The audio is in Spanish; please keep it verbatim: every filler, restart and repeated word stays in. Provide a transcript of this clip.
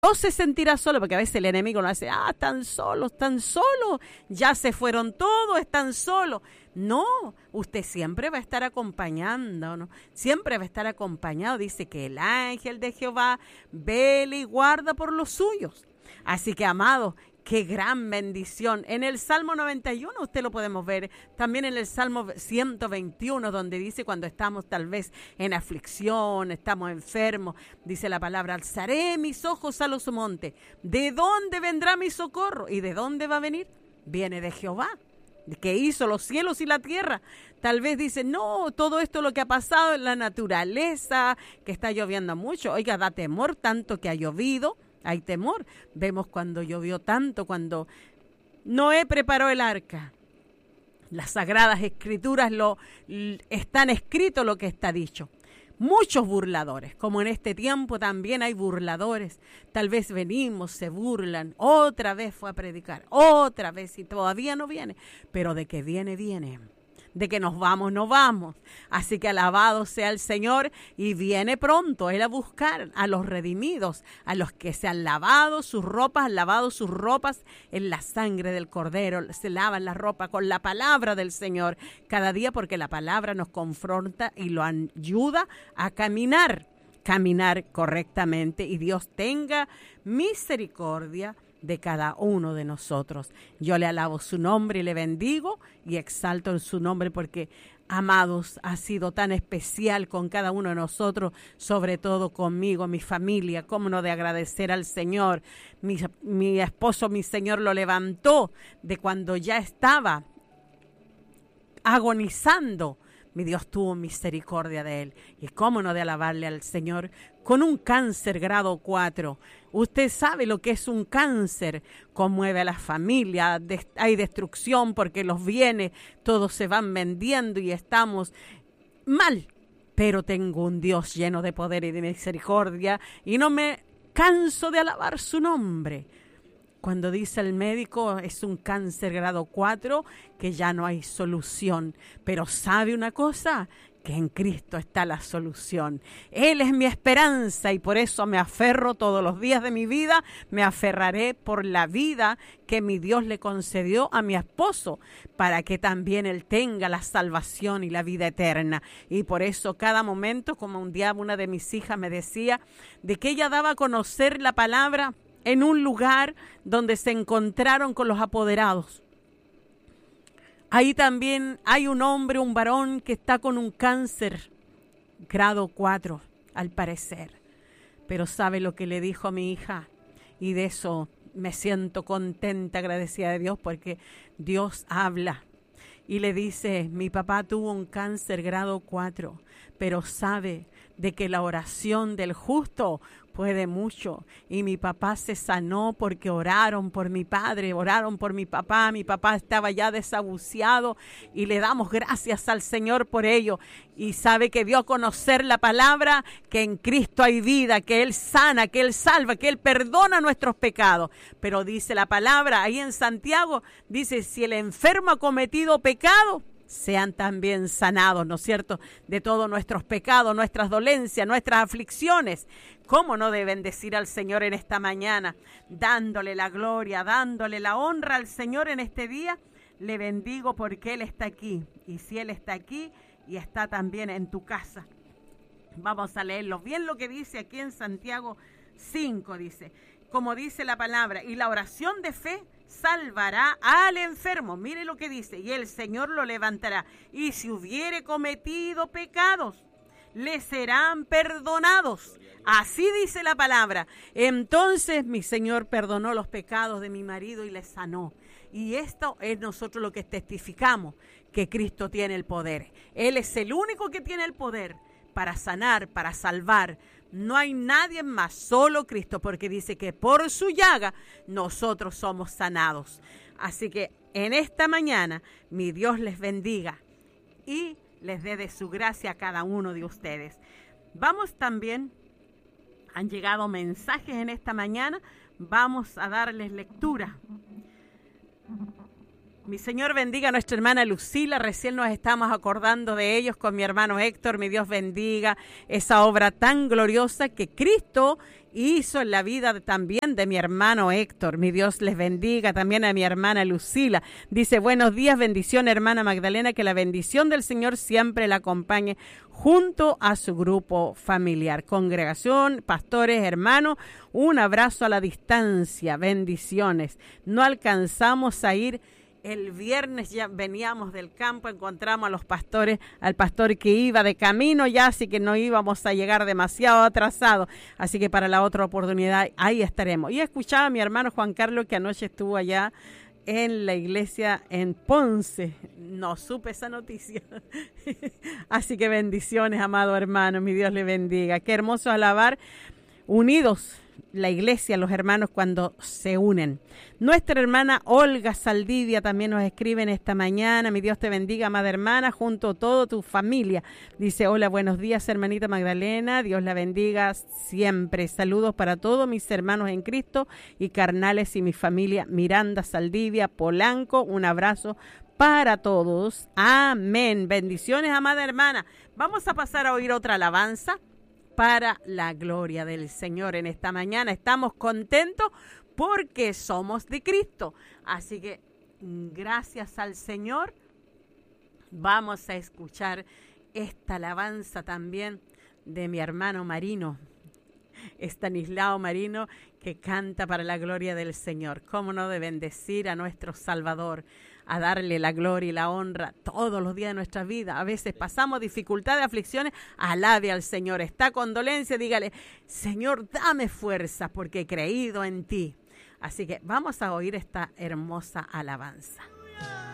no se sentirá solo, porque a veces el enemigo nos dice, ah, están solos, están solos, ya se fueron todos, están solos. No, usted siempre va a estar acompañando, ¿no? Siempre va a estar acompañado. Dice que el ángel de Jehová vela y guarda por los suyos. Así que, amados, qué gran bendición. En el Salmo noventa y uno usted lo podemos ver. También en el Salmo ciento veintiuno, donde dice cuando estamos tal vez en aflicción, estamos enfermos, dice la palabra, alzaré mis ojos a los montes. ¿De dónde vendrá mi socorro? ¿Y de dónde va a venir? Viene de Jehová, que hizo los cielos y la tierra. Tal vez dice, no, todo esto lo que ha pasado en la naturaleza, que está lloviendo mucho. Oiga, da temor tanto que ha llovido. Hay temor. Vemos cuando llovió tanto, cuando Noé preparó el arca. Las sagradas escrituras lo están escrito lo que está dicho. Muchos burladores, como en este tiempo también hay burladores. Tal vez venimos, se burlan. Otra vez fue a predicar, otra vez y todavía no viene. Pero de que viene, viene. De que nos vamos, nos vamos. Así que alabado sea el Señor y viene pronto Él a buscar a los redimidos, a los que se han lavado sus ropas, han lavado sus ropas en la sangre del Cordero, se lavan la ropa con la palabra del Señor cada día porque la palabra nos confronta y lo ayuda a caminar, caminar correctamente y Dios tenga misericordia de cada uno de nosotros. Yo le alabo su nombre y le bendigo y exalto en su nombre porque, amados, ha sido tan especial con cada uno de nosotros, sobre todo conmigo, mi familia. Cómo no de agradecer al Señor. Mi, mi esposo, mi Señor, lo levantó de cuando ya estaba agonizando. Mi Dios tuvo misericordia de él. Y cómo no de alabarle al Señor con un cáncer grado cuatro. Usted sabe lo que es un cáncer. Conmueve a la familia. De, hay destrucción porque los bienes todos se van vendiendo y estamos mal. Pero tengo un Dios lleno de poder y de misericordia. Y no me canso de alabar su nombre. Cuando dice el médico es un cáncer grado cuatro, que ya no hay solución. Pero ¿sabe una cosa? Que en Cristo está la solución. Él es mi esperanza y por eso me aferro todos los días de mi vida. Me aferraré por la vida que mi Dios le concedió a mi esposo para que también él tenga la salvación y la vida eterna. Y por eso cada momento, como un día una de mis hijas me decía, de que ella daba a conocer la palabra en un lugar donde se encontraron con los apoderados. Ahí también hay un hombre, un varón que está con un cáncer grado cuatro, al parecer. Pero ¿sabe lo que le dijo a mi hija? Y de eso me siento contenta, agradecida de Dios, porque Dios habla. Y le dice, mi papá tuvo un cáncer grado cuatro, pero sabe de que la oración del justo puede mucho. Y mi papá se sanó porque oraron por mi padre, oraron por mi papá. Mi papá estaba ya desahuciado y le damos gracias al Señor por ello. Y sabe que dio a conocer la palabra, que en Cristo hay vida, que Él sana, que Él salva, que Él perdona nuestros pecados. Pero dice la palabra ahí en Santiago, dice, si el enfermo ha cometido pecado, sean también sanados, ¿no es cierto?, de todos nuestros pecados, nuestras dolencias, nuestras aflicciones. ¿Cómo no de bendecir al Señor en esta mañana? Dándole la gloria, dándole la honra al Señor en este día. Le bendigo porque Él está aquí. Y si Él está aquí y está también en tu casa. Vamos a leerlo bien lo que dice aquí en Santiago cinco, dice, como dice la palabra, y la oración de fe salvará al enfermo. Mire lo que dice, y el Señor lo levantará. Y si hubiere cometido pecados, le serán perdonados. Así dice la palabra. Entonces mi Señor perdonó los pecados de mi marido y le sanó. Y esto es nosotros lo que testificamos, que Cristo tiene el poder. Él es el único que tiene el poder para sanar, para salvar. No hay nadie más, solo Cristo, porque dice que por su llaga nosotros somos sanados. Así que en esta mañana mi Dios les bendiga y les dé de su gracia a cada uno de ustedes. Vamos también, han llegado mensajes en esta mañana, vamos a darles lectura. Mi Señor bendiga a nuestra hermana Lucila, recién nos estamos acordando de ellos con mi hermano Héctor. Mi Dios bendiga esa obra tan gloriosa que Cristo hizo en la vida de, también de mi hermano Héctor. Mi Dios les bendiga también a mi hermana Lucila. Dice, buenos días, bendición hermana Magdalena, que la bendición del Señor siempre la acompañe junto a su grupo familiar, congregación, pastores, hermanos, un abrazo a la distancia, bendiciones. No alcanzamos a ir. El viernes ya veníamos del campo, encontramos a los pastores, al pastor que iba de camino ya, así que no íbamos a llegar demasiado atrasados. Así que para la otra oportunidad, ahí estaremos. Y escuchaba a mi hermano Juan Carlos, que anoche estuvo allá en la iglesia en Ponce. No supe esa noticia. Así que bendiciones, amado hermano, mi Dios le bendiga. Qué hermoso alabar unidos. La iglesia, los hermanos cuando se unen. Nuestra hermana Olga Saldivia también nos escribe en esta mañana. Mi Dios te bendiga, amada hermana, junto a toda tu familia. Dice, hola, buenos días, hermanita Magdalena. Dios la bendiga siempre. Saludos para todos mis hermanos en Cristo y carnales y mi familia Miranda Saldivia, Polanco. Un abrazo para todos. Amén. Bendiciones, amada hermana. Vamos a pasar a oír otra alabanza para la gloria del Señor. En esta mañana estamos contentos porque somos de Cristo. Así que gracias al Señor. Vamos a escuchar esta alabanza también de mi hermano Marino, Estanislao Marino, que canta para la gloria del Señor. Cómo no de bendecir a nuestro Salvador, a darle la gloria y la honra todos los días de nuestra vida. A veces pasamos dificultades, aflicciones, alabe al Señor. Está con dolencia, dígale, Señor, dame fuerza porque he creído en ti. Así que vamos a oír esta hermosa alabanza.